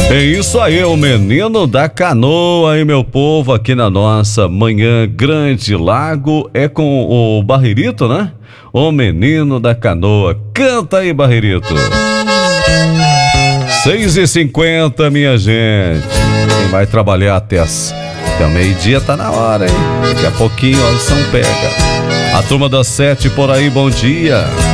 É isso aí, o menino da canoa, aí, meu povo, aqui na nossa Manhã Grande Lago, é com o Barrerito, né? O menino da canoa. Canta aí, Barrerito. 6h50, minha gente. Quem vai trabalhar até o meio-dia tá na hora, hein? Daqui a pouquinho a lição pega. A turma das 7 por aí, bom dia.